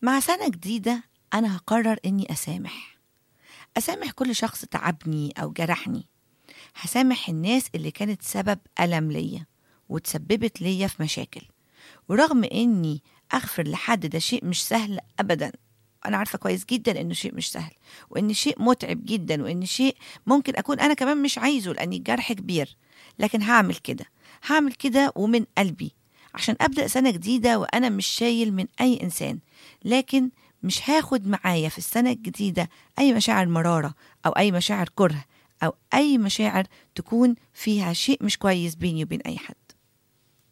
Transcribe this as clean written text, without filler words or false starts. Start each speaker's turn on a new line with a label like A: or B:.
A: مع سنة جديدة أنا هقرر إني أسامح كل شخص تعبني أو جرحني. هسامح الناس اللي كانت سبب ألم ليا وتسببت ليا في مشاكل، ورغم إني أغفر لحد ده شيء مش سهل أبدا. أنا عارفة كويس جدا إنه شيء مش سهل، وإن شيء متعب جدا، وإن شيء ممكن أكون أنا كمان مش عايزه لأن الجرح كبير، لكن هعمل كده ومن قلبي عشان أبدأ سنة جديدة وأنا مش شايل من أي إنسان. لكن مش هاخد معايا في السنة الجديدة أي مشاعر مرارة أو أي مشاعر كره أو أي مشاعر تكون فيها شيء مش كويس بيني وبين أي حد.